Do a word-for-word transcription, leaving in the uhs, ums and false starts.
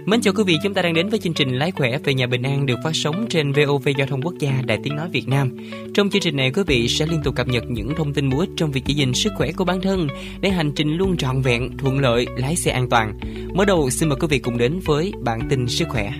Mến chào quý vị, chúng ta đang đến với chương trình Lái khỏe về nhà bình an được phát sóng trên vê o vê Giao thông Quốc gia, Đài Tiếng nói Việt Nam. Trong chương trình này, quý vị sẽ liên tục cập nhật những thông tin bổ ích trong việc giữ gìn sức khỏe của bản thân để hành trình luôn trọn vẹn, thuận lợi, lái xe an toàn. Mở đầu, xin mời quý vị cùng đến với bản tin sức khỏe.